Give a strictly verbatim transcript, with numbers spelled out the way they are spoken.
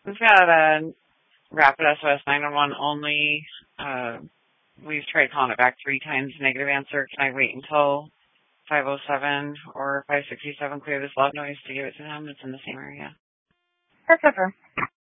We've got a Rapid S O S nine one one only. Uh, we've tried calling it back three times. Negative answer. Can I wait until five oh seven or five sixty-seven clear this loud noise to give it to him? It's in the same area. That's over.